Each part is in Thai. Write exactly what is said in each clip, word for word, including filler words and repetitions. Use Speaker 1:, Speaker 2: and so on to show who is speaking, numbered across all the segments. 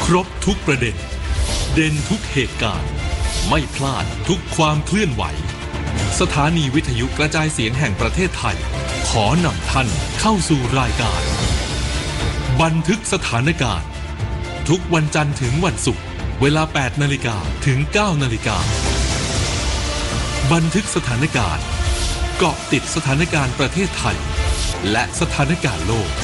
Speaker 1: รบทุกประเด็นเด่นทุกเหตุการณ์ไม่พลาดทุกความเคลื่อนไหวสถานีวิทยุกระจายเสียงแห่งประเทศไทยขอนำท่านเข้าสู่รายการบันทึกสถานการณ์ทุกวันจันทร์ถึงวันศุกร์เวลา แปดนาฬิกา ถึง เก้านาฬิกา บันทึกสถานการณ์เกาะติดสถานการณ์ประเทศไทยและสถานการณ์โลก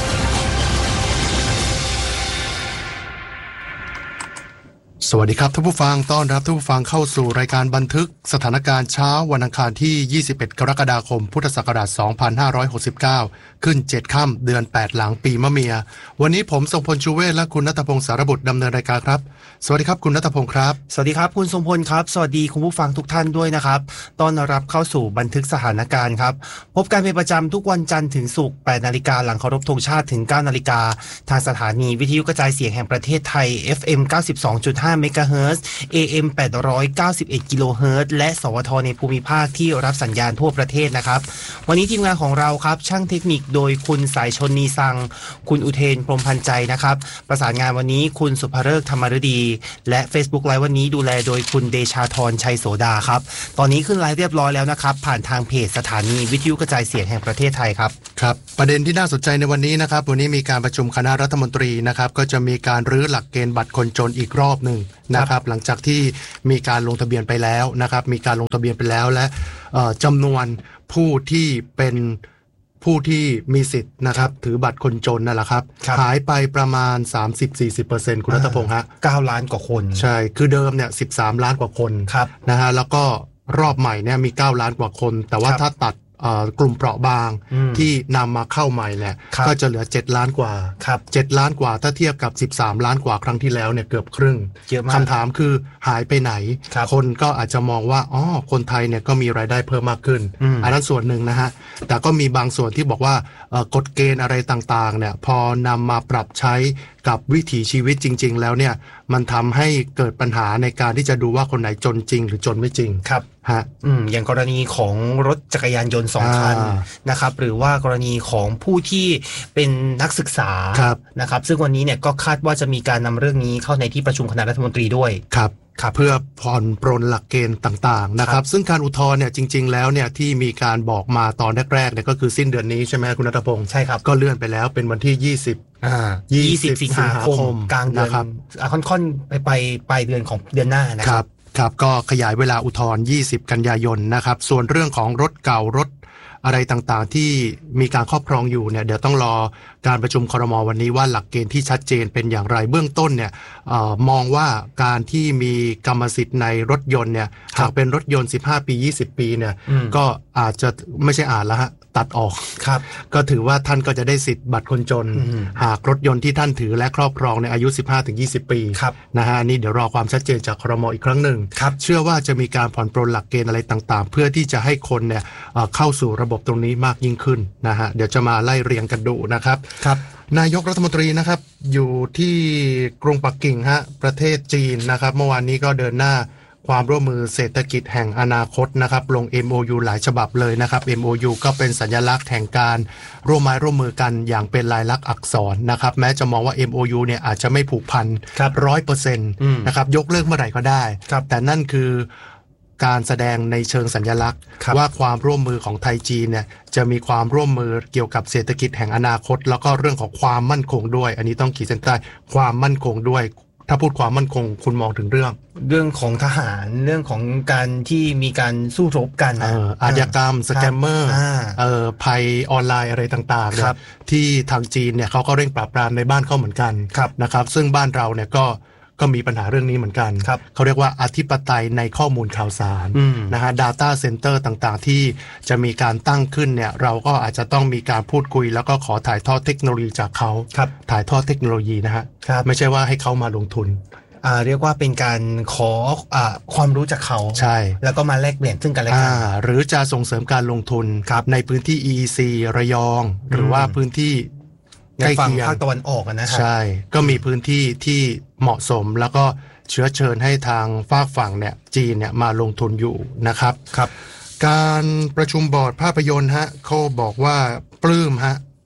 Speaker 2: สวัสดีครับท่านผู้ฟังต้อนรับท่านผู้ฟังเข้าสู่รายการบันทึกสถานการณ์เช้าวันอังคารที่ยี่สิบเอ็ดกรกฎาคมพุทธศักราชสองพันห้าร้อยหกสิบเก้าขึ้นเจ็ดค่ำเดือนแปดหลังปีมะเมียวันนี้ผมทรงพลชูเวศและคุณณัฐพงศ์สารบุตรดำเนินรายการครับสวัสดีครับคุณณัฐพงศ์ครับ
Speaker 3: สวัสดีครับคุณทรงพลครับสวัสดีคุณผู้ฟังทุกท่านด้วยนะครับต้อนรับเข้าสู่บันทึกสถานการณ์ครับพบกันเป็นประจำทุกวันจันทร์ถึงศุกร์แปดนาฬิกาหลังเคารพธงชาติถึงเก้านาฬิกาทางสถานีวิทยุกระจายเสียงแห่งประเทศไทย เอฟ เอ็ม เก้าสิบสองจุดห้า เมกะเฮิรตซ์ เอ เอ็ม แปดร้อยเก้าสิบเอ็ด กิโลเฮิรตซ์และสวทในภูมิภาคที่รับสัญญาณทั่วประเทศนะครับวันนี้ทีมงานของเราครับช่างเทคนิคโดยคุณสายชนนีสังคุณอุเทนพรหมพันใจนะครับประสานงานวันนี้คุณสุภฤกษ์ธรรมฤดีและ Facebook ไลฟ์วันนี้ดูแลโดยคุณเดชาธรชัยโสดาครับตอนนี้ขึ้นไลฟ์เรียบร้อยแล้วนะครับผ่านทางเพจสถานีวิทยุกระจายเสียงแห่งประเทศไทยครับ
Speaker 2: ครับประเด็นที่น่าสนใจในวันนี้นะครับวันนี้มีการประชุมคณะรัฐมนตรีนะครับก็จะมีการรื้อหลักเกณฑ์บัตรคนจนอีกรอบหนึ่งนะครับหลังจากที่มีการลงทะเบียนไปแล้วนะครับมีการลงทะเบียนไปแล้วและจำนวนผู้ที่เป็นผู้ที่มีสิทธิ์นะครับถือบัตรคนจนนั่นแหละครับหายไปประมาณ สามสิบถึงสี่สิบเปอร์เซ็นต์ คุณณัฐพงษ์ฮะ
Speaker 3: เก้าล้านกว่าคน
Speaker 2: ใช่คือเดิมเนี่ยสิบสามล้านกว่าคนนะฮะแล้วก็รอบใหม่เนี่ยมีเก้าล้านกว่าคนแต่ว่าถ้าตัดกลุ่มเปราะบางที่นำมาเข้าใหม่แหละก็จะเหลือเจ็ดล้านกว่าเจ็ดล้านกว่าถ้าเทียบกับสิบสามล้านกว่าครั้งที่แล้วเนี่ยเกือบครึ่งคำถามคือหายไปไหนคนก็อาจจะมองว่าอ๋อคนไทยเนี่ยก็มีรายได้เพิ่มมากขึ้นอันนั้นส่วนหนึ่งนะฮะแต่ก็มีบางส่วนที่บอกว่ากฎเกณฑ์อะไรต่างๆเนี่ยพอนำมาปรับใช้กับวิถีชีวิตจริงๆแล้วเนี่ยมันทำให้เกิดปัญหาในการที่จะดูว่าคนไหนจนจริงหรือจนไม่จริง
Speaker 3: ครับ
Speaker 2: ฮะ
Speaker 3: อืมอย่างกรณีของรถจักรยานยนต์สองคันนะครับหรือว่ากรณีของผู้ที่เป็นนักศึกษานะครับซึ่งวันนี้เนี่ยก็คาดว่าจะมีการนำเรื่องนี้เข้าในที่ประชุมคณะรัฐมนตรีด้วย
Speaker 2: ครับเพื่อผ่อนปรนหลักเกณฑ์ต่างๆนะครับซึ่งการอุทธรณ์เนี่ยจริงๆแล้วเนี่ยที่มีการบอกมาตอนแรกๆเนี่ยก็คือสิ้นเดือนนี้ใช่ไหมคุณณัฐพงศ์
Speaker 3: ใช่ครับ
Speaker 2: ก็เลื่อนไปแล้วเป็นวันที่ยี่สิบ
Speaker 3: อ่ายี่สิบสิงหาคมกลางเดือนนะครับค่อนๆไปไปปลายเดือนของเดือนหน้านะครับ
Speaker 2: ครับก็ขยายเวลาอุทธรณ์ยี่สิบกันยายนนะครับส่วนเรื่องของรถเก่ารถอะไรต่างๆที่มีการครอบครองอยู่เนี่ยเดี๋ยวต้องรอการประชุมครม.วันนี้ว่าหลักเกณฑ์ที่ชัดเจนเป็นอย่างไรเบื้องต้นเนี่ยเอ่อมองว่าการที่มีกรรมสิทธิ์ในรถยนต์เนี่ยหากเป็นรถยนต์สิบห้าปียี่สิบปีเนี่ยก็อาจจะไม่ใช่อาจแล้วฮะตัดออก
Speaker 3: ครับ
Speaker 2: ก็ถือว่าท่านก็จะได้สิทธิ์บัตรคนจนหากรถยนต์ที่ท่านถือและครอบครองในอายุ สิบห้าถึงยี่สิบ ปีนะฮะนี่เดี๋ยวรอความชัดเจนจากครม.อีกครั้งหนึ่งเชื่อว่าจะมีการผ่อนปรนหลักเกณฑ์อะไรต่างๆเพื่อที่จะให้คนเนี่ยเข้าสู่ระบบตรงนี้มากยิ่งขึ้นนะฮะเดี๋ยวจะมาไล่เรียงกันดูนะครับ
Speaker 3: ครับ
Speaker 2: นายกรัฐมนตรีนะครับอยู่ที่กรุงปักกิ่งฮะประเทศจีนนะครับเมื่อวานนี้ก็เดินหน้าความร่วมมือเศรษฐกิจแห่งอนาคตนะครับลง เอ็ม โอ ยู หลายฉบับเลยนะครับ เอ็ม โอ ยู ก็เป็นสัญลักษณ์แห่งการร่วมไม้ร่วมมือกันอย่างเป็นลายลักษณ์อักษรนะครับแม้จะมองว่า เอ็ม โอ ยู เนี่ยอาจจะไม่ผูกพัน หนึ่งร้อยเปอร์เซ็นต์ นะครับยกเลิกเมื่อไหร่ก็ได้แต่นั่นคือการแสดงในเชิงสัญลักษณ์ว่าความร่วมมือของไทยจีนเนี่ยจะมีความร่วมมือเกี่ยวกับเศรษฐกิจแห่งอนาคตแล้วก็เรื่องของความมั่นคงด้วยอันนี้ต้องขีดเส้นใต้ความมั่นคงด้วยถ้าพูดความมั่นคงคุณมองถึงเรื่อง
Speaker 3: เรื่องของทหารเรื่องของการที่มีการสู้รบกัน
Speaker 2: อาชญากรรมสแกมเมอร์ภัยออนไลน์อะไรต่างๆเนี่ยที่ทางจีนเนี่ยเขาก็เร่งปราบปรามในบ้านเขาเหมือนกันนะครับซึ่งบ้านเราเนี่ยก็ก็มีปัญหาเรื่องนี้เหมือนกันเขาเรียกว่าอธิปไตยในข้อมูลข่าวสารนะฮะ data center ต่างๆที่จะมีการตั้งขึ้นเนี่ยเราก็อาจจะต้องมีการพูดคุยแล้วก็ขอถ่ายทอดเทคโนโลยีจากเขาถ่ายทอดเทคโนโลยีนะฮะไม่ใช่ว่าให้เขามาลงทุน
Speaker 3: อ่าเรียกว่าเป็นการขออ่าความรู้จากเขา
Speaker 2: ใช่
Speaker 3: แล้วก็มาแลกเปลี่ยนซึ่งกันและกัน
Speaker 2: หรือจะส่งเสริมการลงทุนในพื้นที่ อี อี ซี ระยองหรือว่าพื้นที่
Speaker 3: ในฝั่งภาคตะวันออกนะฮะ
Speaker 2: ใช่ก็มีพื้นที่ที่เหมาะสมแล้วก็เชื้อเชิญให้ทางฝากฝั่งเนี่ยจีนเนี่ยมาลงทุนอยู่นะครับ
Speaker 3: ครับ
Speaker 2: การประชุมบอร์ดภาพยนตร์ฮะเขาบอกว่าปลื้มฮะ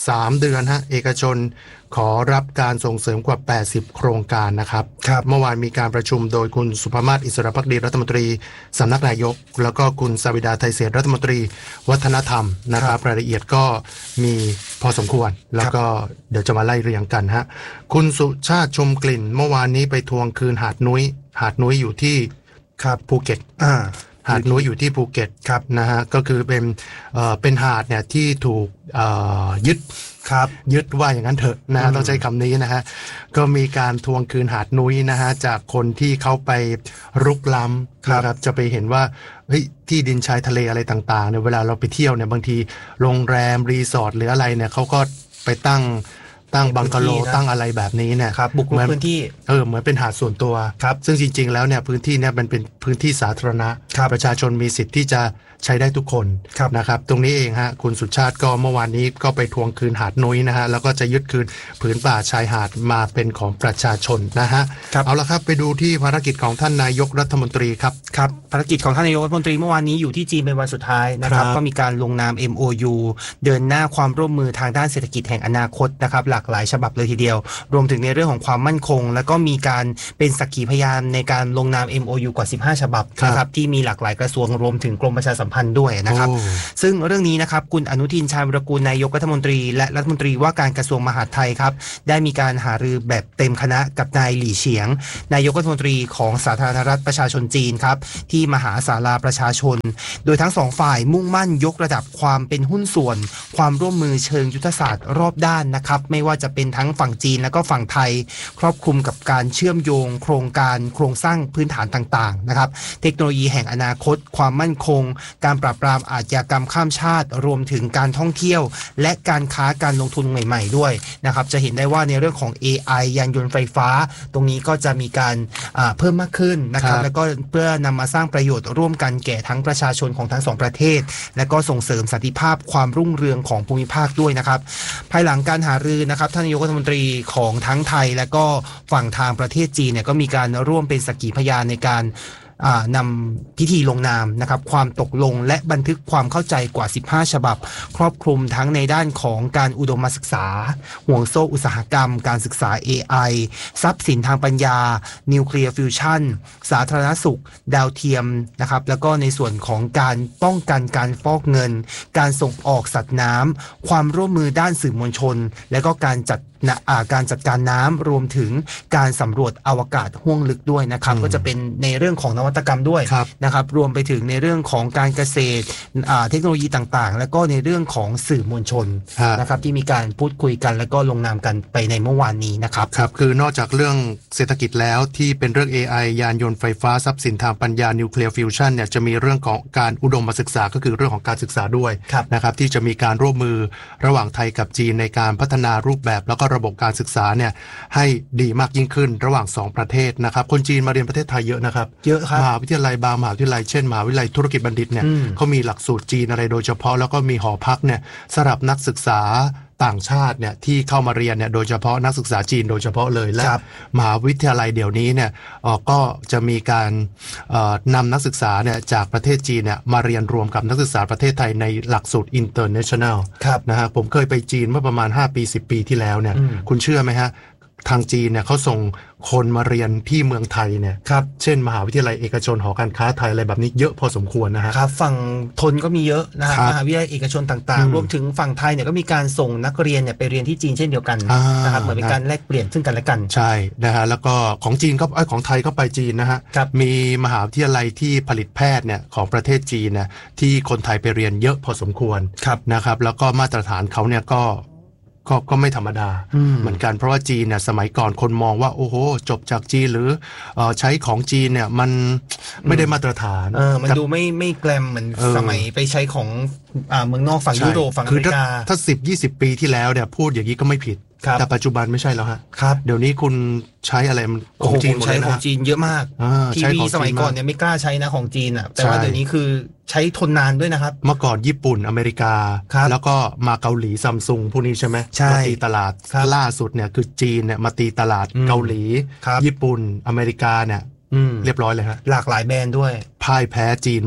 Speaker 2: สามเดือนฮะเอกชนขอรับการส่งเสริมกว่าแปดสิบโครงการนะครับครับเมื่อวานมีการประชุมโดยคุณสุภมาศอิสระภักดีรัฐมนตรีสำนักนายกแล้วก็คุณสวิดาไทยเศรษฐ์รัฐมนตรีวัฒนธรรมนะครับรายละเอียดก็มีพอสมควรแล้วก็เดี๋ยวจะมาไล่เรียงกันฮะคุณสุชาติชมกลิ่นเมื่อวานนี้ไปทวงคืนหาดนุ้ยหาดนุ้ยอยู่ที่ครับภูเก็ตอ่าหาดนุ้ยอยู่ที่ภูเก็ตครับนะฮะก็คือเป็นเอ่อเป็นหาดเนี่ยที่ถูกเอ่อยึดครับยึดว่าอย่างนั้นเถอะนะต้องใช้คำนี้นะฮะก็มีการทวงคืนหาดนุ้ยนะฮะจากคนที่เขาไปรุกล้ำนะครับจะไปเห็นว่าเฮ้ยที่ดินชายทะเลอะไรต่างๆเนี่ยเวลาเราไปเที่ยวเนี่ยบางทีโรงแรมรีสอร์ทหรืออะไรเนี่ยเขาก็ไปตั้งตั้งบังกะโลตั้งอะไรแบบนี้เนี่ยครับบุกรุกพื้นที่เออเหมือนเป็นหาดส่วนตัวครับซึ่งจริงๆแล้วเนี่ยพื้นที่เนี่ยมันเป็นพื้นที่สาธารณะประชาชนมีสิทธิ์ที่จะใช้ได้ทุกคนนะครับตรงนี้เองฮะคุณสุชาติก็เมื่อวานนี้ก็ไปทวงคืนหาดนุ้ยนะฮะแล้วก็จะยึดคืนผืนป่าชายหาดมาเป็นของประชาชนนะฮะเอาละครับไปดูที่ภารกิจของท่านนายกรัฐมนตรีครับครับภารกิจของท่านนายกรัฐมนตรีเมื่อวานนี้อยู่ที่จีนเป็นวันสุดท้ายนะครับก็มีการลงนาม เอ็ม โอ ยู เดินหน้าความร่วมมือทางด้านเศรษฐกิจแห่งอนาคตนะครับหลากหลายฉบับเลยทีเดียวรวมถึงในเรื่องของความมั่นคงแล้วก็มีการเป็นสักขีพยานในการลงนาม เอ็ม โอ ยู กว่าสิบห้าฉบับนะครับที่มีหลากหลายกระทรวงรวมถึงกรมประชาสัมพันธ์ด้วยนะครับซึ่งเรื่องนี้นะครับคุณอนุทินชาญวิรากูลนายกรัฐมนตรีและรัฐมนตรีว่าการกระทรวงมหาดไทยครับได้มีการหารือแบบเต็มคณะกับนายหลี่เฉียงนายกรัฐมนตรีของสาธารณรัฐประชาชนจีนครับที่มหาศาลาประชาชนโดยทั้งสองฝ่ายมุ่งมั่นยกระดับความเป็นหุ้นส่วนความร่วมมือเชิงยุทธศาสตร์รอบด้านนะครับไม่ว่าจะเป็นทั้งฝั่งจีนและก็ฝั่งไทยครอบคลุมกับการเชื่อมโยงโครงการโครงสร้างพื้นฐานต่างๆนะครับเทคโนโลยีแห่งอนาคตความมั่นคงการปราบปรามอาชญากรรมข้ามชาติรวมถึงการท่องเที่ยวและการค้าการลงทุนใหม่ๆด้วยนะครับจะเห็นได้ว่าในเรื่องของ เอ ไอ ยานยนต์ไฟฟ้าตรงนี้ก็จะมีการเพิ่มมากขึ้นนะครับแล้วก็เพื่อนำมาสร้างประโยชน์ร่วมกันแก่ทั้งประชาชนของทั้งสองประเทศและก็ส่งเสริมสันติภาพความรุ่งเรืองของภูมิภาคด้วยนะครับภายหลังการหารือนะครับท่านนายกรัฐมนตรีของทั้งไทยและก็ฝั่งทางประเทศจีนเนี่ยก็มีการร่วมเป็นสักขีพยานในการนำพิธีลงนามนะครับความตกลงและบันทึกความเข้าใจกว่าสิบห้าฉบับครอบคลุมทั้งในด้านของการอุดมศึกษาห่วงโซ่อุตสาหกรรมการศึกษา เอ ไอ ทรัพย์สินทางปัญญานิวเคลียร์ฟิวชั่นสาธารณสุขดาวเทียมนะครับแล้วก็ในส่วนของการป้องกันการฟอกเงินการส่งออกสัตว์น้ำความร่วมมือด้านสื่อมวลชนและก็การจัดการจัดการน้ำรวมถึงการสำรวจอวกาศห้วงลึกด้วยนะครับก็จะเป็นในเรื่องของนวัตกรรมด้วยนะครับรวมไปถึงในเรื่องของการเกษตรเทคโนโลยีต่างๆแล้วก็ในเรื่องของสื่อมวลชนนะครับที่มีการพูดคุยกันแล้วก็ลงนามกันไปในเมื่อวานนี้นะครับครับคือนอกจากเรื่องเศรษฐกิจแล้วที่เป็นเรื่อง เอ ไอ ยานยนต์ไฟฟ้าทรัพย์สินทางปัญญานิวเคลียร์ฟิวชั่นเนี่ยจะมีเรื่องของการอุดมศึกษาก็คือเรื่องของการศึกษาด้วยนะครับที่จะมีการร่วมมือระหว่างไทยกับจีนในการพัฒนารูปแบบแล้วก็ระบบการศึกษาเนี่ยให้ดีมากยิ่งขึ้นระหว่างสองประเทศนะครับคนจีนมาเรียนประเทศไทยเยอะนะครับ
Speaker 3: เยอะครับ
Speaker 2: มหาวิทยาลัยบางมหาวิทยาลัยเช่นมหาวิทยาลัยธุรกิจบัณฑิตเนี่ยเขามีหลักสูตรจีนอะไรโดยเฉพาะแล้วก็มีหอพักเนี่ยสำหรับนักศึกษาต่างชาติเนี่ยที่เข้ามาเรียนเนี่ยโดยเฉพาะนักศึกษาจีนโดยเฉพาะเลยและมหาวิทยาลัยเดี๋ยวนี้เนี่ยก็จะมีการนำนักศึกษาเนี่ยจากประเทศจีนเนี่ยมาเรียนรวมกับนักศึกษาประเทศไทยในหลักสูตร international นะฮะผมเคยไปจีนเมื่อประมาณห้าปีสิบปีที่แล้วเนี่ยคุณเชื่อไหมฮะทางจีนเนี่ยเขาส่งคนมาเรียนที่เมืองไทยเนี่ยครับเช่นมหาวิทยาลัยเอกชนหอการค้าไทยอะไรแบบนี้เยอะพอสมควรนะฮะ
Speaker 3: ครับฝั่งทนก็มีเยอะนะครับมหาวิทยาลัยเอกชนต่างๆรวมถึงฝั่งไทยเนี่ยก็มีการส่งนักเรียนเนี่ยไปเรียนที่จีนเช่นเดียวกันนะครับเหมือนเป็นการแลกเปลี่ยนซึ่งกันและกัน
Speaker 2: ใช่นะฮะแล้วก็ของจีนก็ไอ้ของไทยก็ไปจีนนะฮะมีมหาวิทยาลัยที่ผลิตแพทย์เนี่ยของประเทศจีนเนี่ยที่คนไทยไปเรียนเยอะพอสมควรนะครับแล้วก็มาตรฐานเขาเนี่ยก็ก็ก็ไม่ธรรมดาเหมือนกันเพราะว่าจีนเนี่ยสมัยก่อนคนมองว่าโอ้โหจบจากจีนหรือเอ่อใช้ของจีนเนี่ยมันไม่ได้มาตรฐาน
Speaker 3: เออมันดูไม่ไม่แกลมเหมือนสมัยไปใช้ของอ่าเมืองนอกฝั่งยุโรปฝั่งอเมริกา
Speaker 2: ถ้าสิบยี่สิบปีที่แล้วเนี่ยพูดอย่างนี้ก็ไม่ผิดแต่ปัจจุบันไม่ใช่แล้วฮะเดี๋ยวนี้คุณใช้อะไร
Speaker 3: ของจีนใช้ของจีนเยอะมากทีวีสมัยก่อนเนี่ยไม่กล้าใช้นะของจีนอ่ะแต่ว่าเดี๋ยวนี้คือใช้ทนนานด้วยนะครับ
Speaker 2: เมื่อก่อนญี่ปุ่นอเมริกาแล้วก็มาเกาหลีซัมซุงพวกนี้ใช่ไหมมาตีตลาดล่าสุดเนี่ยคือจีนเนี่ยมาตีตลาดเกาหลีญี่ปุ่นอเมริกาเนี่ยเรียบร้อยเลยฮะ
Speaker 3: หลากหลายแบรนด์ด้วย
Speaker 2: พ่ายแพ้จีนหมด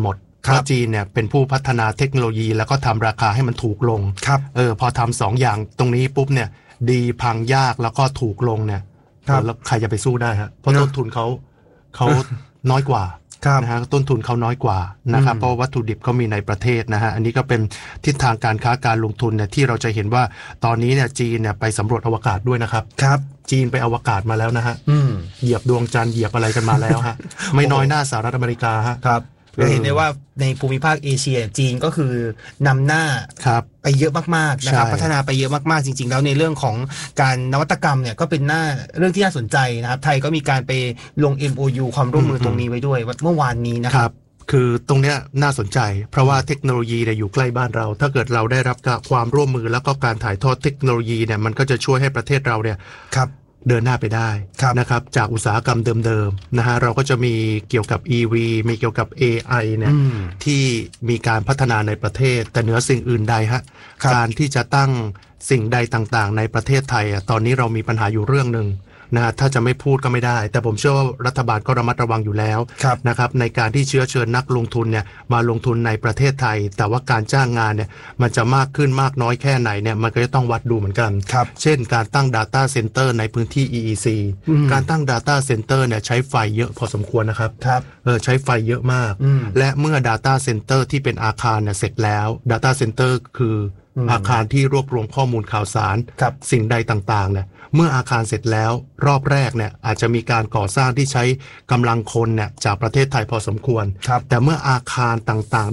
Speaker 2: เพราะจีนเนี่ยเป็นผู้พัฒนาเทคโนโลยีแล้วก็ทำราคาให้มันถูกลง
Speaker 3: ครับ
Speaker 2: เออพอทำสองอย่างตรงนี้ปุ๊บเนี่ยดีพังยากแล้วก็ถูกลงเนี่ยแล้วใครจะไปสู้ได้ฮะเพราะต้นทุนเขาเขาน้อยกว่านะฮะต้นทุนเขาน้อยกว่านะครับเพราะวัตถุดิบเขามีในประเทศนะฮะอันนี้ก็เป็นทิศทางการค้าการลงทุนเนี่ยที่เราจะเห็นว่าตอนนี้เนี่ยจีนเนี่ยไปสำรวจอวกาศด้วยนะครับ
Speaker 3: ครับ
Speaker 2: จีนไปอวกาศมาแล้วนะฮะเหยียบดวงจันทร์เหยียบอะไรกันมาแล้วฮะไม่น้อยหน้าสหรัฐอเมริกาฮะ
Speaker 3: ครับเราเห็นได้ว่าในภูมิภาคเอเชียจีนก็คือนำหน้าไปเยอะมากๆนะครับพัฒนาไปเยอะมากๆจริงๆแล้วในเรื่องของการนวัตกรรมเนี่ยก็เป็นหน้าเรื่องที่น่าสนใจนะครับไทยก็มีการไปลง เอ็ม โอ ยู ความร่วมมือตรงนี้ไว้ด้วยเมื่อวานนี้นะครับ
Speaker 2: คือตรงเนี้ยน่าสนใจเพราะว่าเทคโนโลยีเนี่ยอยู่ใกล้บ้านเราถ้าเกิดเราได้รับความร่วมมือแล้วก็การถ่ายทอดเทคโนโลยีเนี่ยมันก็จะช่วยให้ประเทศเราเนี่ยเดินหน้าไปได้นะครับจากอุตสาหกรรมเดิมๆนะฮะเราก็จะมีเกี่ยวกับ อี วี มีเกี่ยวกับ เอ ไอ เนี่ยที่มีการพัฒนาในประเทศแต่เหนือสิ่งอื่นใดฮะการที่จะตั้งสิ่งใดต่างๆในประเทศไทยอ่ะตอนนี้เรามีปัญหาอยู่เรื่องนึงนะถ้าจะไม่พูดก็ไม่ได้แต่ผมเชื่อว่ารัฐบาลก็ระมัดระวังอยู่แล้วนะครับในการที่เชื้อเชิญนักลงทุนเนี่ยมาลงทุนในประเทศไทยแต่ว่าการจ้างงานเนี่ยมันจะมากขึ้นมากน้อยแค่ไหนเนี่ยมันก็จะต้องวัดดูเหมือนกันเช่นการตั้ง Data Center ในพื้นที่ อี อี ซี การตั้ง Data Center เนี่ยใช้ไฟเยอะพอสมควรนะครับเออใช้ไฟเยอะมากและเมื่อ Data Center ที่เป็นอาคารเนี่ยเสร็จแล้ว Data Center คืออาคารที่รวบรวมข้อมูลข่าวสารสิ่งใดต่างๆเนี่ยเมื่ออาคารเสร็จแล้วรอบแรกเนี่ยอาจจะมีการก่อสร้างที่ใช้กำลังคนเนี่ยจากประเทศไทยพอสมควรแต่เมื่ออาคารต่าง